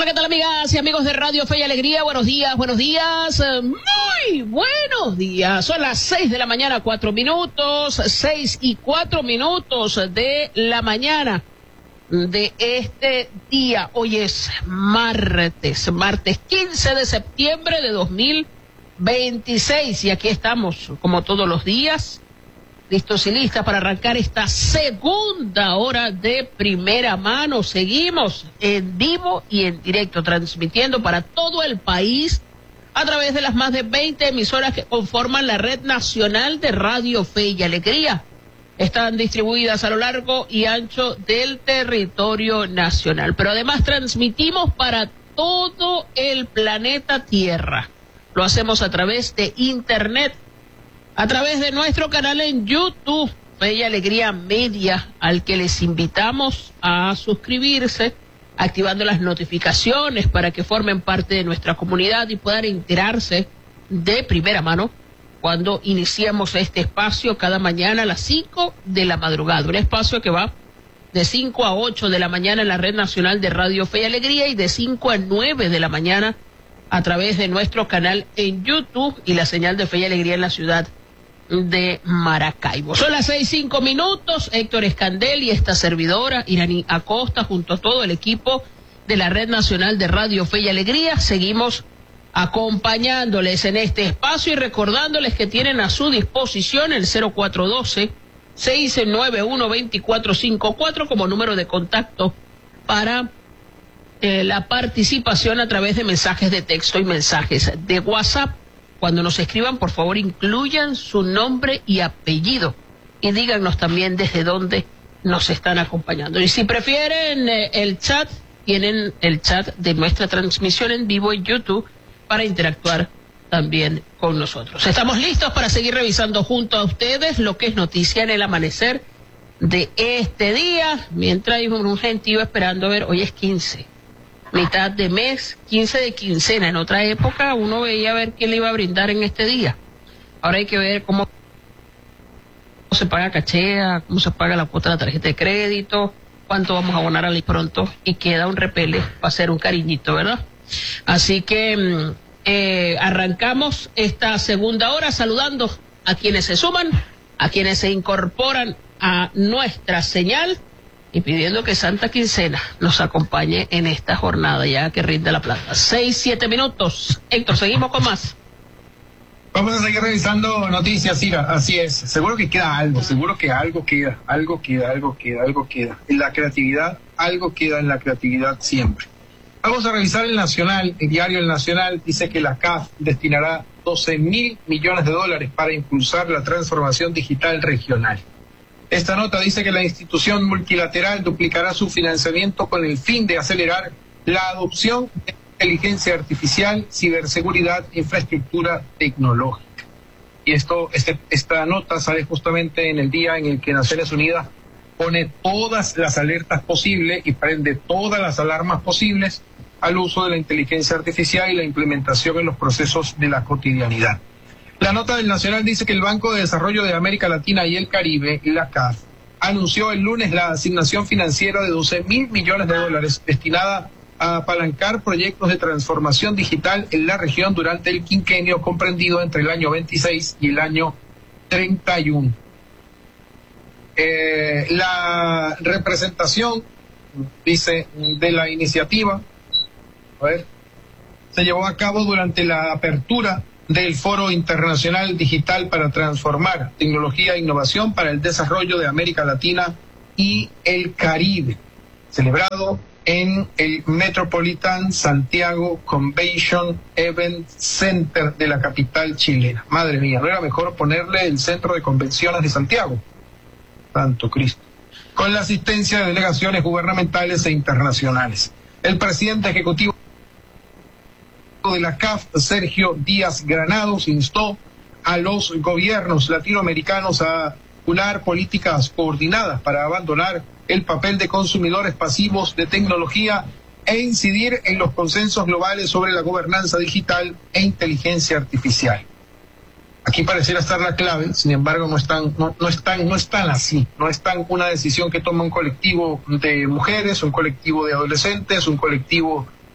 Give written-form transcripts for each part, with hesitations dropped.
Hola, ¿qué tal, amigas y amigos de Radio Fe y Alegría? Buenos días, muy buenos días. Son las 6 de la mañana, 4 minutos, 6 y 4 minutos de la mañana de este día. Hoy es martes 15 de septiembre de 2026 y aquí estamos, como todos los días, listos y listas para arrancar esta segunda hora de primera mano. Seguimos en vivo y en directo, transmitiendo para todo el país a través de las más de 20 emisoras que conforman la Red Nacional de Radio Fe y Alegría. Están distribuidas a lo largo y ancho del territorio nacional, pero además transmitimos para todo el planeta Tierra. Lo hacemos a través de Internet, a través de nuestro canal en YouTube, Fe y Alegría Media, al que les invitamos a suscribirse, activando las notificaciones para que formen parte de nuestra comunidad y puedan enterarse de primera mano cuando iniciamos este espacio cada mañana a las 5 de la madrugada. Un espacio que va de 5 a 8 de la mañana en la Red Nacional de Radio Fe y Alegría y de 5 a 9 de la mañana a través de nuestro canal en YouTube y la señal de Fe y Alegría en la ciudad de Maracaibo. Son las 6:05 minutos. Héctor Escandel y esta servidora, Iraní Acosta, junto a todo el equipo de la Red Nacional de Radio Fe y Alegría, seguimos acompañándoles en este espacio y recordándoles que tienen a su disposición el 0412-691-2454 como número de contacto para la participación a través de mensajes de texto y mensajes de WhatsApp. Cuando nos escriban, por favor, incluyan su nombre y apellido y díganos también desde dónde nos están acompañando. Y si prefieren el chat, tienen el chat de nuestra transmisión en vivo en YouTube para interactuar también con nosotros. Estamos listos para seguir revisando junto a ustedes lo que es noticia en el amanecer de este día, mientras hay un gentío esperando a ver, hoy es 15. Mitad de mes, 15 de quincena. En otra época uno veía a ver quién le iba a brindar en este día. Ahora hay que ver cómo se paga cachea, cómo se paga la cuota de la tarjeta de crédito, cuánto vamos a abonar al pronto y queda un repele para hacer un cariñito, ¿verdad? Así que arrancamos esta segunda hora saludando a quienes se suman, a quienes se incorporan a nuestra señal y pidiendo que Santa Quincena nos acompañe en esta jornada, ya que rinde la plata. 6-7 minutos. Héctor, seguimos con más. Vamos a seguir revisando noticias, Ira. Así es. Seguro que queda algo, seguro que algo queda. En la creatividad, algo queda en la creatividad siempre. Vamos a revisar el Nacional, el diario El Nacional dice que la CAF destinará 12.000 millones de dólares para impulsar la transformación digital regional. Esta nota dice que la institución multilateral duplicará su financiamiento con el fin de acelerar la adopción de inteligencia artificial, ciberseguridad, infraestructura tecnológica. Y esta nota sale justamente en el día en el que Naciones Unidas pone todas las alertas posibles y prende todas las alarmas posibles al uso de la inteligencia artificial y la implementación en los procesos de la cotidianidad. La nota del Nacional dice que el Banco de Desarrollo de América Latina y el Caribe, la CAF, anunció el lunes la asignación financiera de 12.000 millones de dólares destinada a apalancar proyectos de transformación digital en la región durante el quinquenio comprendido entre el año 26 y el año 31. La representación, dice, de la iniciativa, se llevó a cabo durante la apertura del Foro Internacional Digital para Transformar Tecnología e Innovación para el Desarrollo de América Latina y el Caribe, celebrado en el Metropolitan Santiago Convention Event Center de la capital chilena. Madre mía, ¿no era mejor ponerle el Centro de Convenciones de Santiago? Santo Cristo. Con la asistencia de delegaciones gubernamentales e internacionales. El presidente ejecutivo de la CAF, Sergio Díaz Granados, instó a los gobiernos latinoamericanos a articular políticas coordinadas para abandonar el papel de consumidores pasivos de tecnología e incidir en los consensos globales sobre la gobernanza digital e inteligencia artificial. Aquí pareciera estar la clave, sin embargo no están así, no es tan una decisión que toma un colectivo de mujeres, un colectivo de adolescentes, un colectivo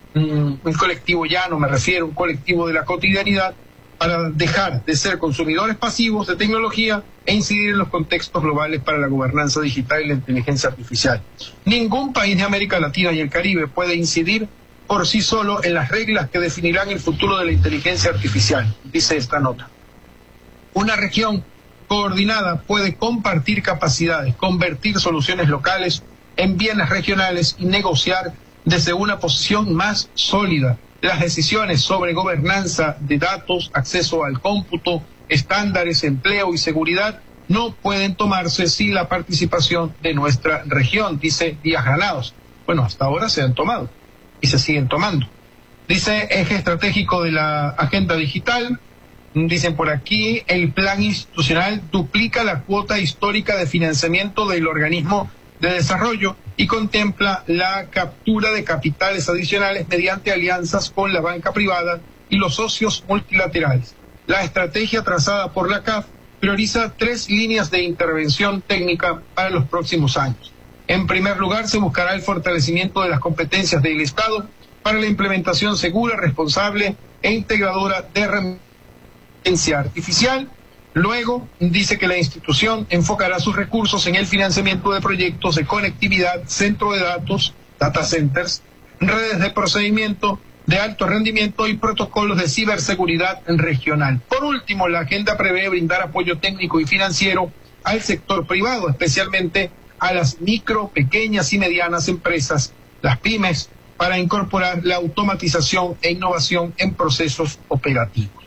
un colectivo llano, me refiero, un colectivo de la cotidianidad, para dejar de ser consumidores pasivos de tecnología e incidir en los contextos globales para la gobernanza digital y la inteligencia artificial. Ningún país de América Latina y el Caribe puede incidir por sí solo en las reglas que definirán el futuro de la inteligencia artificial, dice esta nota. Una región coordinada puede compartir capacidades, convertir soluciones locales en bienes regionales y negociar desde una posición más sólida. Las decisiones sobre gobernanza de datos, acceso al cómputo, estándares, empleo y seguridad no pueden tomarse sin la participación de nuestra región, dice Díaz Granados. Bueno, hasta ahora se han tomado y se siguen tomando. Dice eje estratégico de la agenda digital. Dicen por aquí, el plan institucional duplica la cuota histórica de financiamiento del organismo de desarrollo y contempla la captura de capitales adicionales mediante alianzas con la banca privada y los socios multilaterales. La estrategia trazada por la CAF prioriza 3 líneas de intervención técnica para los próximos años. En primer lugar, se buscará el fortalecimiento de las competencias del Estado para la implementación segura, responsable e integradora de inteligencia artificial. Luego, dice que la institución enfocará sus recursos en el financiamiento de proyectos de conectividad, centro de datos, data centers, redes de procedimiento de alto rendimiento y protocolos de ciberseguridad regional. Por último, la agenda prevé brindar apoyo técnico y financiero al sector privado, especialmente a las micro, pequeñas y medianas empresas, las pymes, para incorporar la automatización e innovación en procesos operativos.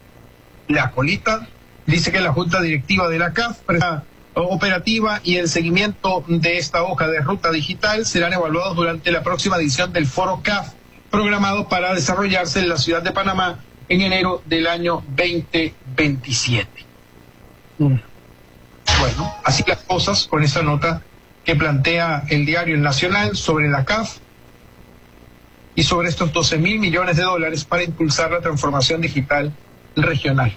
La colita dice que la Junta Directiva de la CAF operativa y el seguimiento de esta hoja de ruta digital serán evaluados durante la próxima edición del Foro CAF, programado para desarrollarse en la ciudad de Panamá en enero del año 2027. Bueno, así las cosas con esa nota que plantea el diario El Nacional sobre la CAF y sobre estos 12.000 millones de dólares para impulsar la transformación digital regional.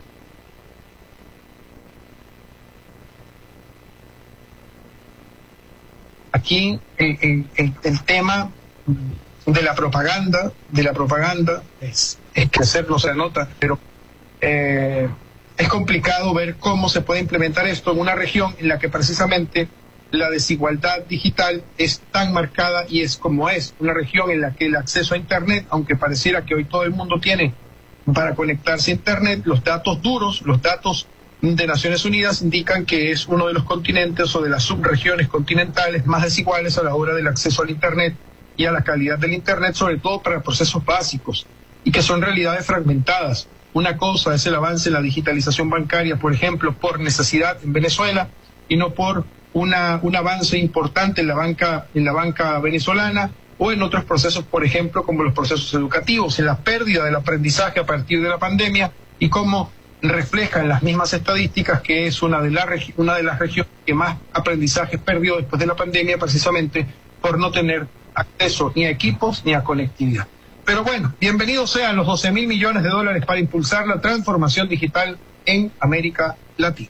Aquí el tema de la propaganda es crecer, no se nota, pero es complicado ver cómo se puede implementar esto en una región en la que precisamente la desigualdad digital es tan marcada y es como es, una región en la que el acceso a Internet, aunque pareciera que hoy todo el mundo tiene para conectarse a Internet, los datos duros, los datos de Naciones Unidas indican que es uno de los continentes o de las subregiones continentales más desiguales a la hora del acceso al Internet y a la calidad del Internet, sobre todo para procesos básicos, y que son realidades fragmentadas. Una cosa es el avance en la digitalización bancaria, por ejemplo, por necesidad en Venezuela, y no por un avance importante en la banca venezolana, o en otros procesos, por ejemplo, como los procesos educativos, en la pérdida del aprendizaje a partir de la pandemia, y cómo reflejan las mismas estadísticas que es una de las regiones que más aprendizaje perdió después de la pandemia, precisamente por no tener acceso ni a equipos ni a conectividad. Pero bueno, bienvenidos sean los 12.000 millones de dólares para impulsar la transformación digital en América Latina.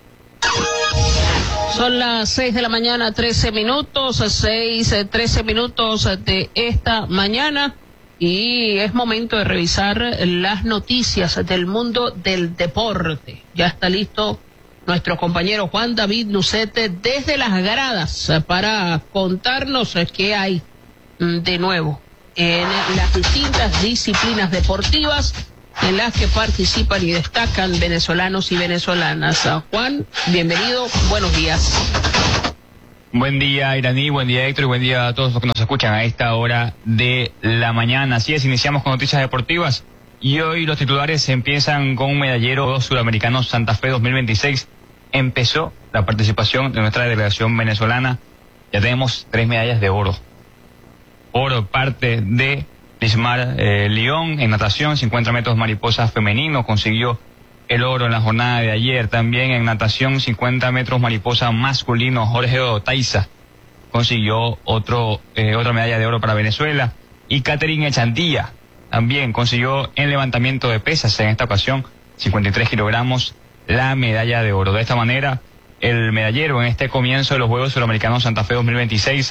Son las 6 de la mañana, 13 minutos, 13 minutos de esta mañana. Y es momento de revisar las noticias del mundo del deporte. Ya está listo nuestro compañero Juan David Lucete desde las gradas para contarnos qué hay de nuevo en las distintas disciplinas deportivas en las que participan y destacan venezolanos y venezolanas. Juan, bienvenido, buenos días. Buen día, Iraní, buen día, Héctor, y buen día a todos los que nos escuchan a esta hora de la mañana. Así es, iniciamos con noticias deportivas y hoy los titulares empiezan con un medallero sudamericano Santa Fe 2026. Empezó la participación de nuestra delegación venezolana. Ya tenemos 3 medallas de oro. Oro parte de Lismar León en natación, 50 metros mariposa femenino, consiguió el oro en la jornada de ayer. También en natación 50 metros mariposa masculino, Jorge Otaiza consiguió otra medalla de oro para Venezuela. Y Catherine Echantilla también consiguió en levantamiento de pesas, en esta ocasión 53 kilogramos, la medalla de oro. De esta manera, el medallero en este comienzo de los Juegos Suramericanos Santa Fe 2026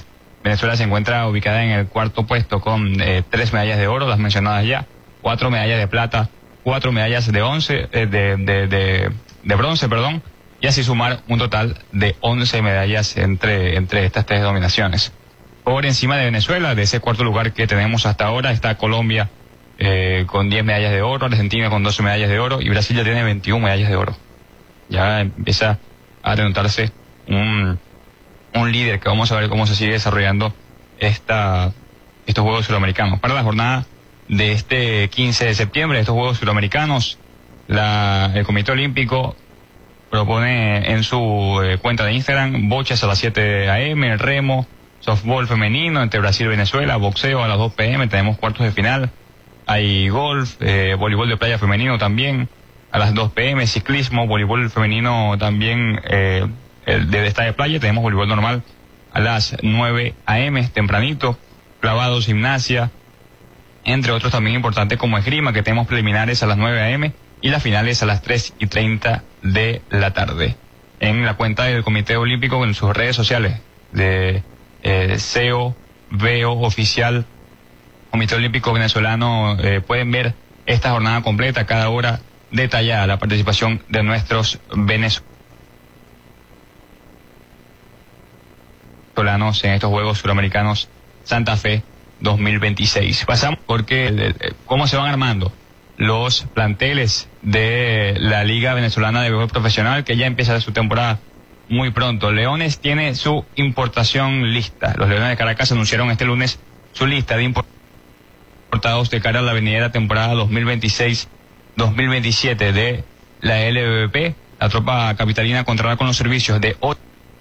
Venezuela se encuentra ubicada en el cuarto puesto con 3 medallas de oro, las mencionadas ya, 4 medallas de plata, 4 medallas de bronce, perdón, y así sumar un total de 11 medallas entre estas 3 dominaciones. Por encima de Venezuela, de ese cuarto lugar que tenemos hasta ahora, está Colombia con 10 medallas de oro, Argentina con 12 medallas de oro y Brasil ya tiene 21 medallas de oro. Ya empieza a denotarse un líder que vamos a ver cómo se sigue desarrollando estos Juegos Suramericanos. Para la jornada de este 15 de septiembre, estos Juegos Suramericanos, el Comité Olímpico propone en su cuenta de Instagram bochas a las 7 a.m., remo, softball femenino entre Brasil y Venezuela, boxeo a las 2 p.m., tenemos cuartos de final, hay golf, voleibol de playa femenino también a las 2 p.m., ciclismo, voleibol femenino también de esta de playa, tenemos voleibol normal a las 9 a.m., tempranito, clavados, gimnasia, entre otros también importantes como esgrima, que tenemos preliminares a las 9 a.m. y las finales a las 3:30 de la tarde. En la cuenta del Comité Olímpico, en sus redes sociales de CEO, VEO oficial, Comité Olímpico Venezolano, pueden ver esta jornada completa, cada hora detallada la participación de nuestros venezolanos en estos Juegos Suramericanos Santa Fe 2026. Pasamos porque cómo se van armando los planteles de la Liga Venezolana de Béisbol Profesional, que ya empieza su temporada muy pronto. Leones tiene su importación lista. Los Leones de Caracas anunciaron este lunes su lista de importados de cara a la venidera temporada 2026-2027 de la LVP. La tropa capitalina contará con los servicios de 8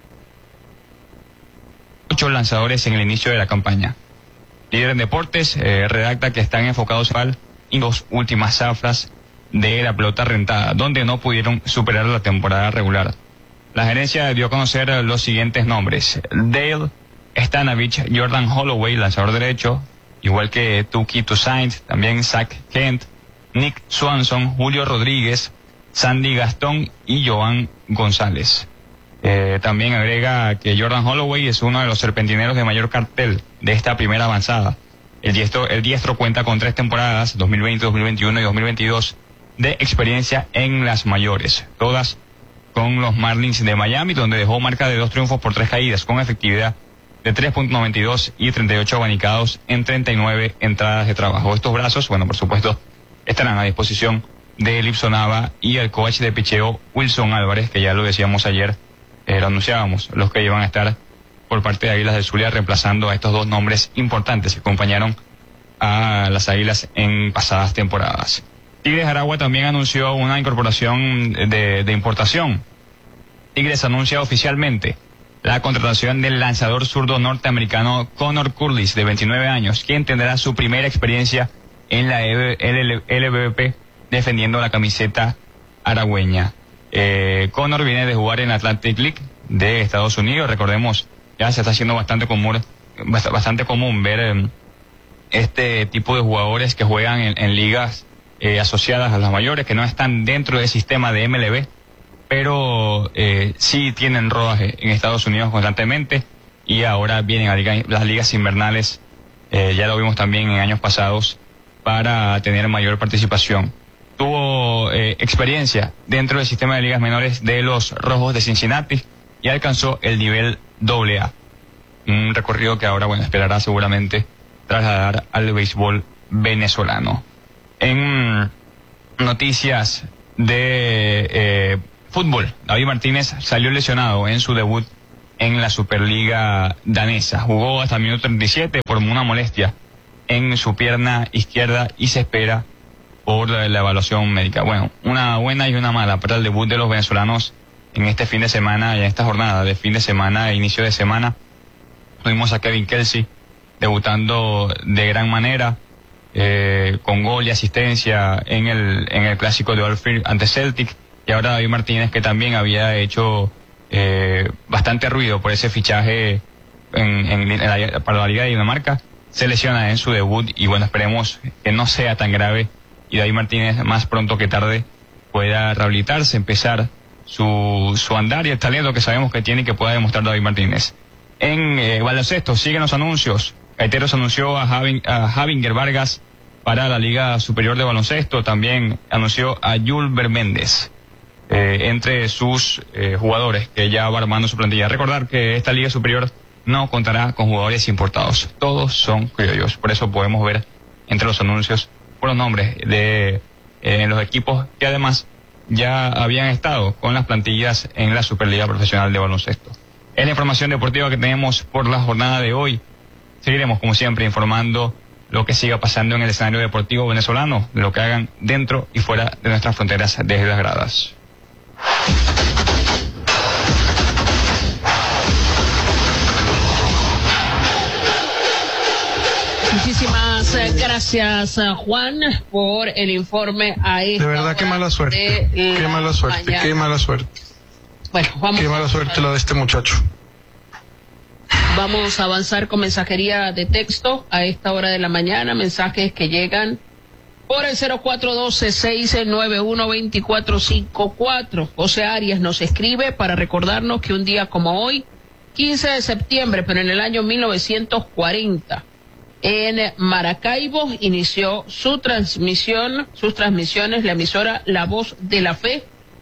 lanzadores en el inicio de la campaña. Líder en Deportes redacta que están enfocados en 2 últimas zafras de la pelota rentada, donde no pudieron superar la temporada regular. La gerencia dio a conocer los siguientes nombres: Dale Stanovich, Jordan Holloway, lanzador derecho, igual que Tuki Toussaint, también Zach Kent, Nick Swanson, Julio Rodríguez, Sandy Gastón y Joan González. También agrega que Jordan Holloway es uno de los serpentineros de mayor cartel de esta primera avanzada. El diestro cuenta con 3 temporadas, 2020, 2021 y 2022, de experiencia en las mayores, todas con los Marlins de Miami, donde dejó marca de 2 triunfos por 3 caídas, con efectividad de 3.92 y 38 abanicados en 39 entradas de trabajo. Estos brazos, bueno, por supuesto, estarán a disposición de Elipson Nava y el coach de picheo Wilson Álvarez, que ya lo decíamos ayer, lo anunciábamos, los que iban a estar por parte de Águilas del Zulia reemplazando a estos 2 nombres importantes que acompañaron a las Águilas en pasadas temporadas. Tigres Aragua también anunció una incorporación de importación. Tigres anuncia oficialmente la contratación del lanzador zurdo norteamericano Connor Curtis, de 29 años, quien tendrá su primera experiencia en la LVP defendiendo la camiseta aragüeña. Connor viene de jugar en Atlantic League de Estados Unidos. Recordemos, ya se está haciendo bastante común ver este tipo de jugadores que juegan en ligas asociadas a las mayores, que no están dentro del sistema de MLB, pero sí tienen rodaje en Estados Unidos constantemente, y ahora vienen a las ligas invernales, ya lo vimos también en años pasados, para tener mayor participación. Tuvo experiencia dentro del sistema de ligas menores de los Rojos de Cincinnati y alcanzó el nivel AA. Un recorrido que ahora, bueno, esperará seguramente trasladar al béisbol venezolano. En noticias de fútbol, David Martínez salió lesionado en su debut en la Superliga danesa. Jugó hasta el minuto 37 por una molestia en su pierna izquierda y se espera por la evaluación médica. Bueno, una buena y una mala para el debut de los venezolanos en este fin de semana y en esta jornada de fin de semana e inicio de semana. Tuvimos a Kevin Kelsey debutando de gran manera, con gol y asistencia en el clásico de Old Firm ante Celtic, y ahora David Martínez, que también había hecho bastante ruido por ese fichaje para la Liga de Dinamarca, se lesiona en su debut, y bueno, esperemos que no sea tan grave y David Martínez más pronto que tarde pueda rehabilitarse, empezar su andar y el talento que sabemos que tiene y que pueda demostrar David Martínez. En baloncesto, siguen los anuncios. Gaiteros anunció a Javinger Vargas para la Liga Superior de Baloncesto. También anunció a Julber Méndez entre sus jugadores que ya va armando su plantilla. Recordar que esta Liga Superior no contará con jugadores importados. Todos son criollos. Por eso podemos ver entre los anuncios por los nombres de los equipos que además ya habían estado con las plantillas en la Superliga Profesional de Baloncesto. Es la información deportiva que tenemos por la jornada de hoy. Seguiremos, como siempre, informando lo que siga pasando en el escenario deportivo venezolano, de lo que hagan dentro y fuera de nuestras fronteras desde las gradas. Muchísimas gracias, Juan, por el informe a esta De verdad, qué mala suerte. Qué mala suerte, mañana. Qué mala suerte. Bueno, vamos. Qué mala suerte la de este muchacho. Vamos a avanzar con mensajería de texto a esta hora de la mañana, mensajes que llegan por el 0412-691-2454. José Arias nos escribe para recordarnos que un día como hoy, 15 de septiembre, pero en el año 1940, en Maracaibo inició sus transmisiones, la emisora La Voz de la Fe,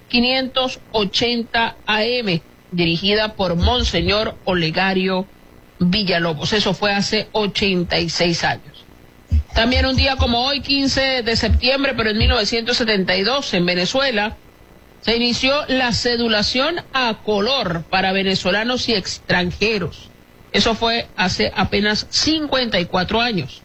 580 AM, dirigida por Monseñor Olegario Villalobos. Eso fue hace 86 años. También un día como hoy, 15 de septiembre, pero en 1972, en Venezuela, se inició la cedulación a color para venezolanos y extranjeros. Eso fue hace apenas 54 años.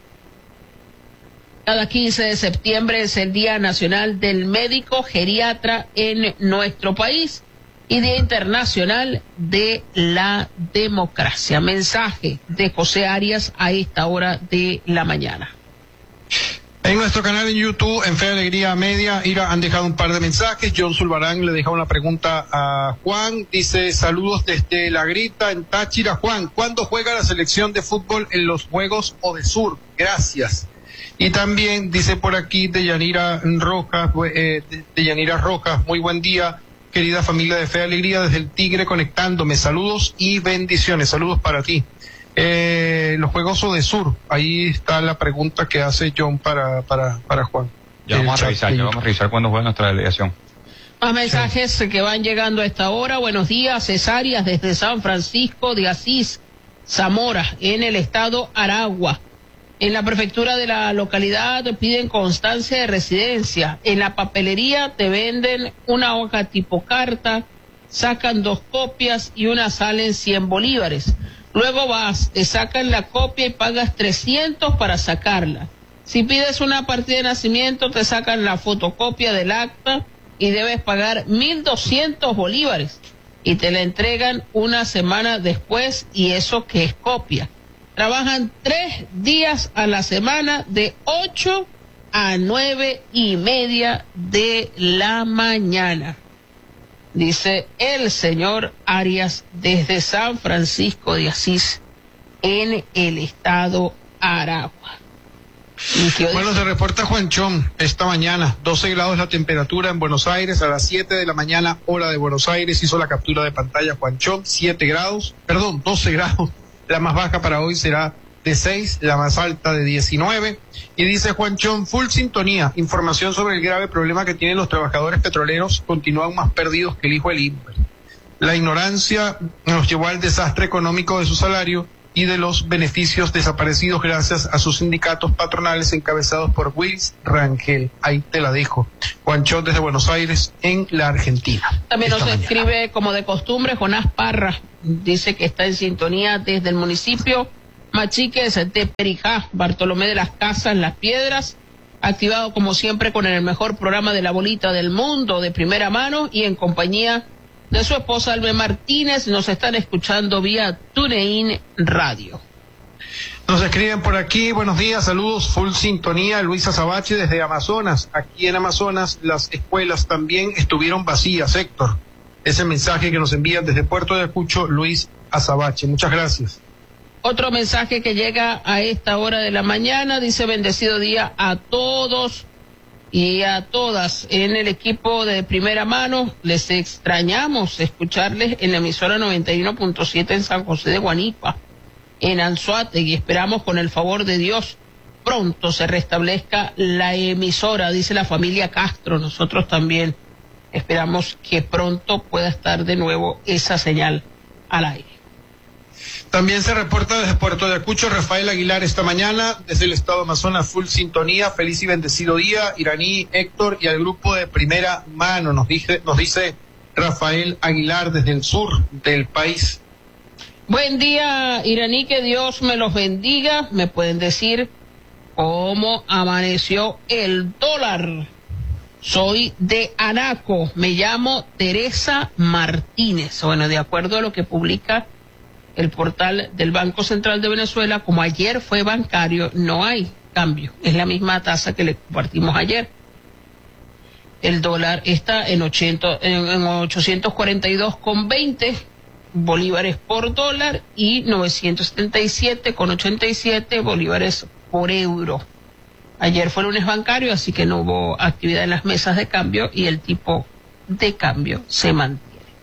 Cada 15 de septiembre es el Día Nacional del Médico Geriatra en nuestro país y Día Internacional de la Democracia. Mensaje de José Arias a esta hora de la mañana. En nuestro canal en YouTube, en Fe y Alegría Media, han dejado un par de mensajes. John Zulbarán le deja una pregunta a Juan. Dice, saludos desde La Grita, en Táchira. Juan, ¿cuándo juega la selección de fútbol en los Juegos Odesur? Gracias. Y también dice por aquí Deyanira Rojas, muy buen día, querida familia de Fe y Alegría, desde el Tigre conectándome. Saludos y bendiciones. Saludos para ti. Los Juegos Odesur, ahí está la pregunta que hace John para Juan. Ya vamos a revisar cuándo juega nuestra delegación. Más mensajes que van llegando a esta hora. Buenos días, Cesarias, desde San Francisco de Asís, Zamora, en el estado Aragua. En la prefectura de la localidad piden constancia de residencia. En la papelería te venden una hoja tipo carta, sacan 2 copias y una salen 100 bolívares. Luego vas, te sacan la copia y pagas 300 para sacarla. Si pides una partida de nacimiento, te sacan la fotocopia del acta y debes pagar 1.200 bolívares. Y te la entregan una semana después, y eso que es copia. Trabajan 3 días a la semana de 8 a 9:30 de la mañana. Dice el señor Arias desde San Francisco de Asís, en el estado Aragua. Bueno, se reporta Juanchón esta mañana, 12 grados la temperatura en Buenos Aires, a las 7 de la mañana, hora de Buenos Aires, hizo la captura de pantalla Juanchón, 12 grados, la más baja para hoy será de 6, la más alta de 19, y dice Juanchón, full sintonía, información sobre el grave problema que tienen los trabajadores petroleros, continúan más perdidos que el hijo del Inver. La ignorancia nos llevó al desastre económico de su salario y de los beneficios desaparecidos gracias a sus sindicatos patronales encabezados por Wills Rangel. Ahí te la dejo. Juanchón desde Buenos Aires, en la Argentina. También nos escribe, como de costumbre, Jonás Parra, dice que está en sintonía desde el municipio Machiques de Perijá, Bartolomé de las Casas, Las Piedras, activado como siempre con el mejor programa de la bolita del mundo de primera mano y en compañía de su esposa Albe Martínez. Nos están escuchando vía TuneIn Radio. Nos escriben por aquí, buenos días, saludos, full sintonía, Luisa Sabache desde Amazonas. Aquí en Amazonas las escuelas también estuvieron vacías, Héctor. Ese mensaje que nos envían desde Puerto de Ayacucho, Luis Azabache. Muchas gracias. Otro mensaje que llega a esta hora de la mañana dice: bendecido día a todos Y a todas en el equipo de Primera Mano, les extrañamos escucharles en la emisora 91.7 en San José de Guanipa, en Anzoátegui. Esperamos con el favor de Dios pronto se restablezca la emisora, dice la familia Castro. Nosotros también esperamos que pronto pueda estar de nuevo esa señal al aire. También se reporta desde Puerto Ayacucho Rafael Aguilar esta mañana, desde el estado Amazonas, full sintonía. Feliz y bendecido día, Iraní, Héctor y al grupo de Primera Mano, nos dice Rafael Aguilar desde el sur del país. Buen día, Iraní, que Dios me los bendiga. ¿Me pueden decir cómo amaneció el dólar? Soy de Anaco, me llamo Teresa Martínez. Bueno, de acuerdo a lo que publica el portal del Banco Central de Venezuela, como ayer fue bancario, no hay cambio. Es la misma tasa que le compartimos ayer. El dólar está en 842,20 bolívares por dólar y 977,87 bolívares por euro. Ayer fue lunes bancario, así que no hubo actividad en las mesas de cambio y el tipo de cambio se mantiene.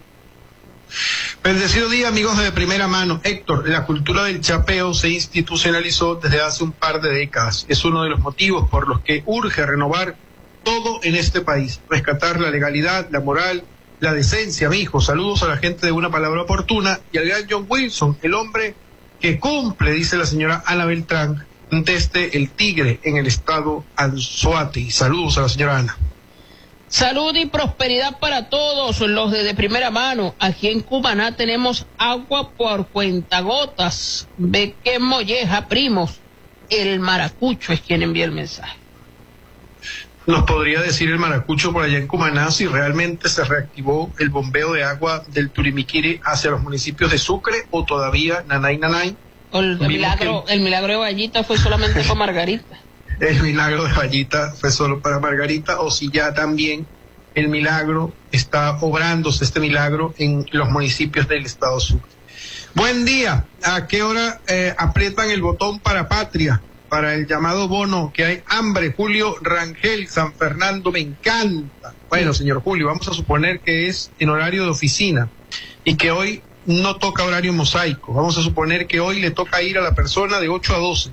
Bendecido día, amigos de Primera Mano. Héctor, la cultura del chapeo se institucionalizó desde hace un par de décadas. Es uno de los motivos por los que urge renovar todo en este país. Rescatar la legalidad, la moral, la decencia, mijo. Saludos a la gente de Una Palabra Oportuna y al gran John Wilson, el hombre que cumple, dice la señora Ana Beltrán, desde El Tigre, en el estado Anzoátegui. Saludos a la señora Ana. Salud y prosperidad para todos los de Primera Mano. Aquí en Cumaná tenemos agua por cuentagotas. Ve qué molleja, primos. El Maracucho es quien envía el mensaje. ¿Nos podría decir el Maracucho por allá en Cumaná si realmente se reactivó el bombeo de agua del Turimiquiri hacia los municipios de Sucre o todavía Nanay? El milagro de Vallita fue solamente con Margarita. El milagro de Vallita fue solo para Margarita, o si ya también el milagro está obrándose, este milagro en los municipios del estado Sucre. Buen día. ¿A qué hora aprietan el botón para Patria, para el llamado bono que hay hambre? Julio Rangel, San Fernando, me encanta. Bueno, señor Julio, vamos a suponer que es en horario de oficina y que hoy no toca horario mosaico. Vamos a suponer que hoy le toca ir a la persona de 8 a 12.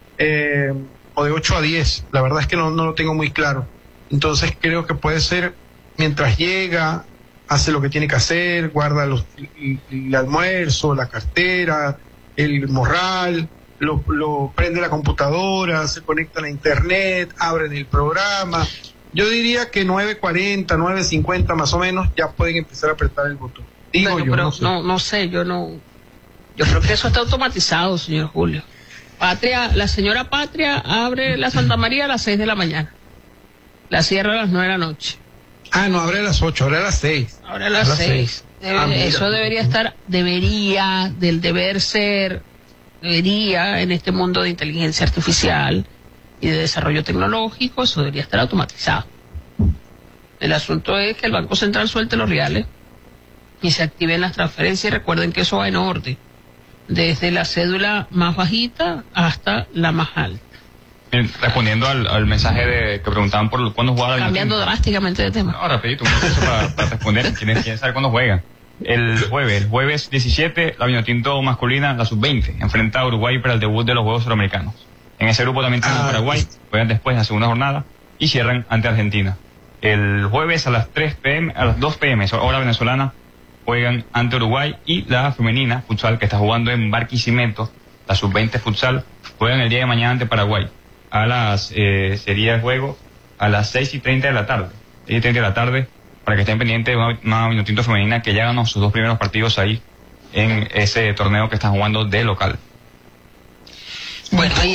O de 8 a 10, la verdad es que no lo tengo muy claro. Entonces creo que puede ser mientras llega, hace lo que tiene que hacer, guarda el almuerzo, la cartera, el morral, lo prende la computadora, se conecta a la internet, abren el programa. Yo diría que 9:40, 9:50 más o menos ya pueden empezar a apretar el botón. Digo bueno, yo, pero no sé. yo creo que eso está automatizado, señor Julio. La señora Patria abre la Santa María a las 6 de la mañana. La cierra a las 9 de la noche. Ah, no, abre a las 8, abre a las 6. Abre a las 6. Eso debería del deber ser, en este mundo de inteligencia artificial y de desarrollo tecnológico, eso debería estar automatizado. El asunto es que el Banco Central suelte los reales y se activen las transferencias, y recuerden que eso va en orden, desde la cédula más bajita hasta la más alta. Respondiendo al mensaje que preguntaban por cuándo jugaba la Cambiando drásticamente de tema. No, rapidito, para responder. ¿Quién sabe cuándo juega? El jueves 17, la Vinotinto masculina, la sub-20, enfrenta a Uruguay para el debut de los Juegos Suramericanos. En ese grupo también tienen Paraguay, juegan después la segunda jornada y cierran ante Argentina. El jueves a las 2 p.m., hora venezolana, juegan ante Uruguay, y la femenina futsal, que está jugando en Barquisimeto, la sub-20 futsal, juegan el día de mañana ante Paraguay. Sería el juego a las 6:30 de la tarde. 6:30 de la tarde, para que estén pendientes de una Vinotinto femenina que ya ganó sus 2 primeros partidos ahí en ese torneo que están jugando de local. Bueno,